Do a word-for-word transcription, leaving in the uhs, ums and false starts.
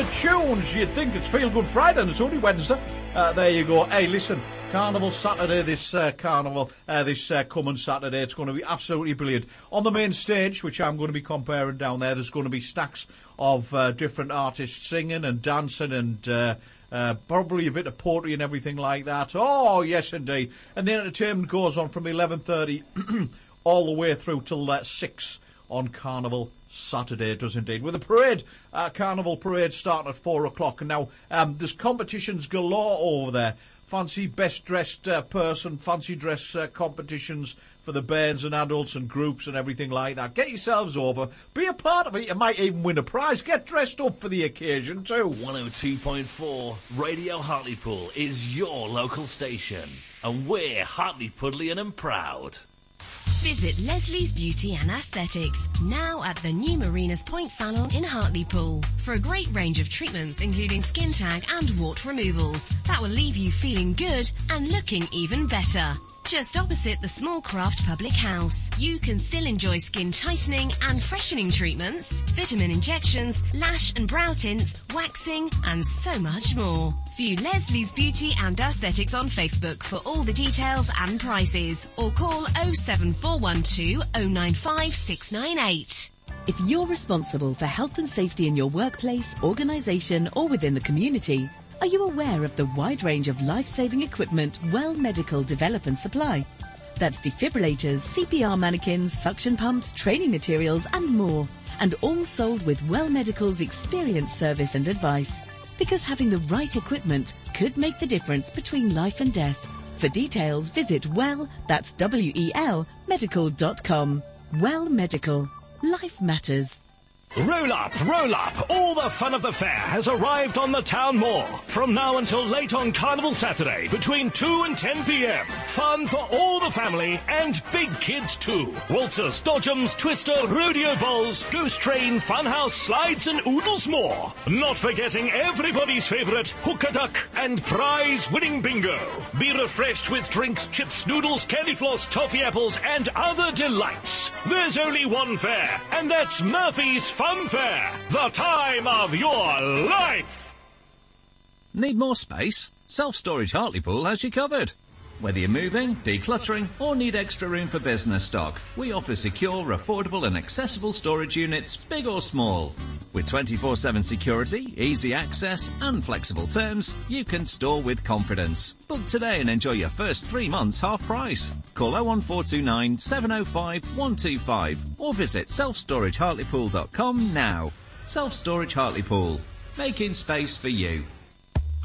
tunes. You'd think it's Feel Good Friday and it's only Wednesday. Uh, there you go. Hey, listen, Carnival Saturday, this uh, Carnival, uh, this uh, coming Saturday, it's going to be absolutely brilliant. On the main stage, which I'm going to be comparing down there, there's going to be stacks of uh, different artists singing and dancing and uh, uh, probably a bit of poetry and everything like that. Oh, yes, indeed. And the entertainment goes on from eleven thirty all the way through till uh, six on Carnival Saturday, it does indeed. With a parade, uh, Carnival Parade starting at four o'clock. And now um, there's competitions galore over there. Fancy best dressed uh, person, fancy dress uh, competitions for the bands and adults and groups and everything like that. Get yourselves over, be a part of it. You might even win a prize. Get dressed up for the occasion too. one oh two point four Radio Hartlepool is your local station, and we're Hartlepoolian and proud. Visit Leslie's Beauty and Aesthetics, now at the new Marinas Point Salon in Hartlepool, for a great range of treatments including skin tag and wart removals that will leave you feeling good and looking even better. Just opposite the Small Craft Public House, you can still enjoy skin tightening and freshening treatments, vitamin injections, lash and brow tints, waxing, and so much more. View Leslie's Beauty and Aesthetics on Facebook for all the details and prices, or call oh seven four one two oh nine five six nine eight. If you're responsible for health and safety in your workplace, organisation, or within the community, are you aware of the wide range of life-saving equipment Well Medical develop and supply? That's defibrillators, C P R mannequins, suction pumps, training materials and more. And all sold with Well Medical's experienced service and advice. Because having the right equipment could make the difference between life and death. For details, visit Well, that's W E L, medical dot com. Well Medical. Life matters. Roll up, roll up! All the fun of the fair has arrived on the Town Moor. From now until late on Carnival Saturday, between two and ten p.m. Fun for all the family and big kids too. Waltzers, dodgems, twister, rodeo bowls, ghost train, funhouse, slides and oodles more. Not forgetting everybody's favourite hooker duck and prize-winning bingo. Be refreshed with drinks, chips, noodles, candy floss, toffee apples and other delights. There's only one fair, and that's Murphy's Fun Fair, the time of your life. Need more space? Self-Storage Hartlepool has you covered. Whether you're moving, decluttering, or need extra room for business stock, we offer secure, affordable and accessible storage units, big or small. With twenty-four seven security, easy access and flexible terms, you can store with confidence. Book today and enjoy your first three months half price. Call oh one four two nine, seven oh five, one two five or visit self storage hartlepool dot com now. Self-Storage Hartlepool, making space for you.